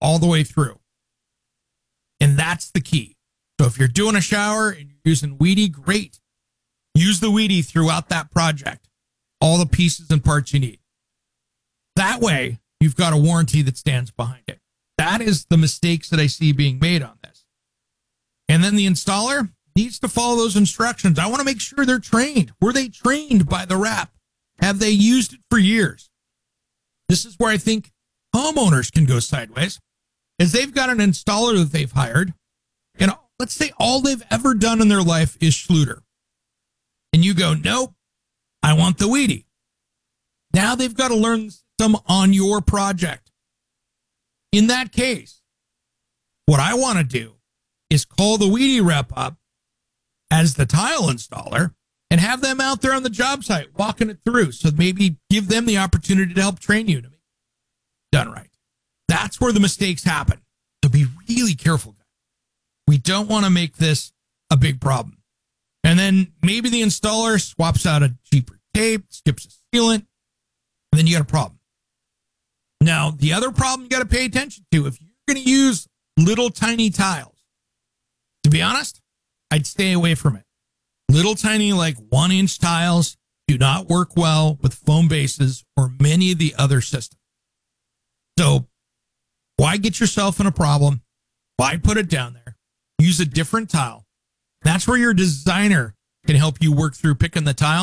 all the way through. And that's the key. So if you're doing a shower and you're using Weedy, great. Use the Weedy throughout that project. All the pieces and parts you need. That way, you've got a warranty that stands behind it. That is the mistakes that I see being made on this. And then the installer needs to follow those instructions. I want to make sure they're trained. Were they trained by the rep? Have they used it for years? This is where I think homeowners can go sideways, is they've got an installer that they've hired, and let's say all they've ever done in their life is Schluter. And you go, nope, I want the Weedy. Now they've got to learn some on your project. In that case, what I want to do is call the Weedy rep up as the tile installer and have them out there on the job site walking it through. So maybe give them the opportunity to help train you to make it done right. That's where the mistakes happen. So be really careful, guys. We don't want to make this a big problem. And then maybe the installer swaps out a cheaper tape, skips a sealant, and then you got a problem. Now, the other problem you got to pay attention to, if you're going to use little tiny tiles, to be honest, I'd stay away from it. Little tiny, like 1-inch tiles do not work well with foam bases or many of the other systems. So why get yourself in a problem? Why put it down there? Use a different tile. That's where your designer can help you work through picking the tile.